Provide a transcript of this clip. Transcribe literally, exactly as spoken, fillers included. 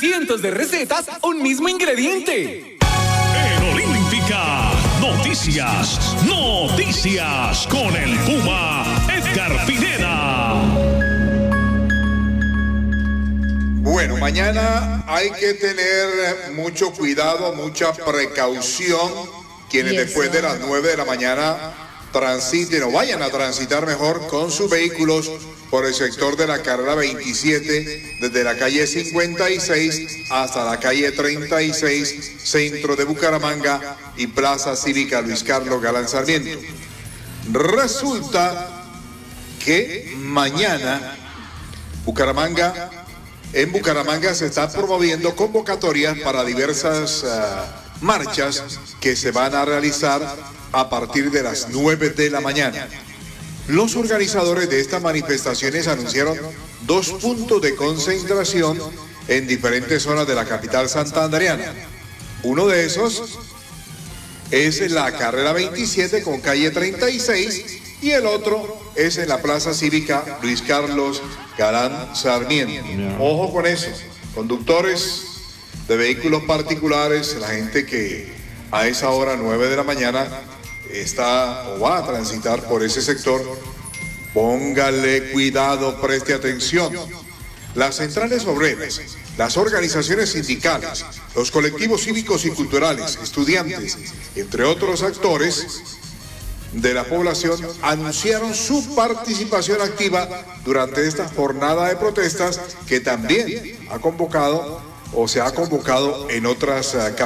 cientos de recetas, un mismo ingrediente. En Olímpica, noticias, noticias con el Puma Edgar Pineda. Bueno, mañana hay que tener mucho cuidado, mucha precaución. Quienes después de las nueve de la mañana transiten o vayan a transitar mejor con sus vehículos por el sector de la carrera veintisiete, desde la calle cincuenta y seis hasta la calle treinta y seis, centro de Bucaramanga y Plaza Cívica Luis Carlos Galán Sarmiento. Resulta que mañana Bucaramanga, en Bucaramanga se están promoviendo convocatorias para diversas uh, marchas que se van a realizar a partir de las nueve de la mañana. Los organizadores de estas manifestaciones anunciaron dos puntos de concentración en diferentes zonas de la capital santandereana. Uno de esos es la carrera veintisiete con calle treinta y seis y el otro es en la Plaza Cívica Luis Carlos Galán Sarmiento. Ojo con eso, conductores de vehículos particulares, la gente que a esa hora, nueve de la mañana, está o va a transitar por ese sector, póngale cuidado, preste atención. Las centrales obreras, las organizaciones sindicales, los colectivos cívicos y culturales, estudiantes, entre otros actores de la población, anunciaron su participación activa durante esta jornada de protestas que también ha convocado o se ha convocado en otras capitales.